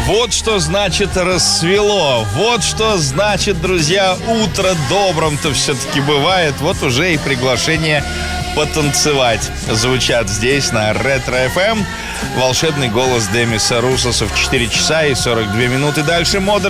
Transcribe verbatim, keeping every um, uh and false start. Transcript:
Вот что значит рассвело. Вот что значит, друзья, утро добрым-то все-таки бывает. Вот уже и приглашение потанцевать звучат здесь на Ретро-эф эм. Волшебный голос Демиса Русоса в четыре часа и сорок две минуты. Дальше Modern